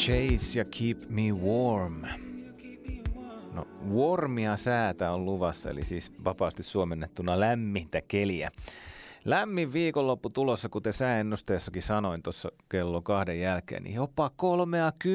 Chase ja Keep Me Warm. No, warmia säätä on luvassa, eli siis vapaasti suomennettuna lämmintä keliä. Lämmin viikonloppu tulossa, kuten sääennusteessakin sanoin tuossa kello 2 jälkeen, niin jopa 30